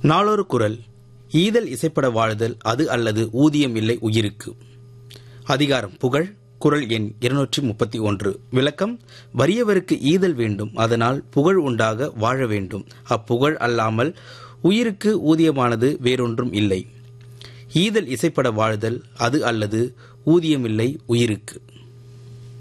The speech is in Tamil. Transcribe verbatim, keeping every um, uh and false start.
நாளொரு குறள். ஈதல் இசைப்பட வாழ்தல் அது அல்லது ஊதியம் இல்லை உயிருக்கு. அதிகாரம் புகழ். குறள் எண் இருநூற்றி முப்பத்தி ஒன்று. விளக்கம். வறியவருக்கு ஈதல் வேண்டும், அதனால் புகழ் உண்டாக வாழ வேண்டும். அப்புகழ் அல்லாமல் உயிருக்கு ஊதியமானது வேறொன்றும் இல்லை. ஈதல் இசைப்பட வாழ்தல் அது அல்லது ஊதியமில்லை உயிருக்கு.